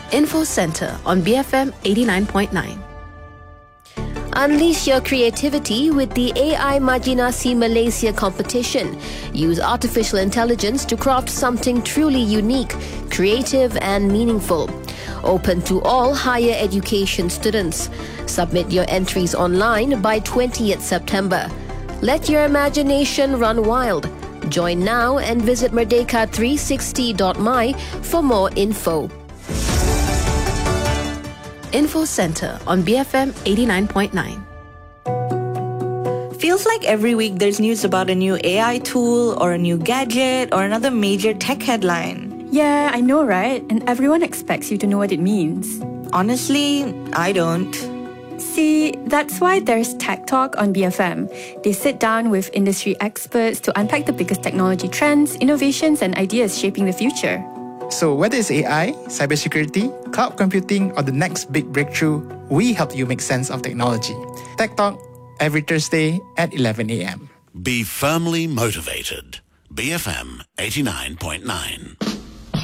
Info Center on BFM 89.9. Unleash your creativity with the AI Majinasi Malaysia competition. Use artificial intelligence to craft something truly unique, creative and meaningful. Open to all higher education students. Submit your entries online by 20th September. Let your imagination run wild. Join now and visit merdeka360.my for more info. Info Center on BFM 89.9. Feels like every week there's news about a new AI tool or a new gadget or another major tech headline. Yeah, I know, right? And everyone expects you to know what it means. Honestly, I don't. See, that's why there's Tech Talk on BFM. They sit down with industry experts to unpack the biggest technology trends, innovations, and ideas shaping the future. So whether it's AI, cybersecurity, cloud computing, or the next big breakthrough, we help you make sense of technology. Tech Talk every Thursday at 11 a.m. Be firmly motivated. BFM 89.9.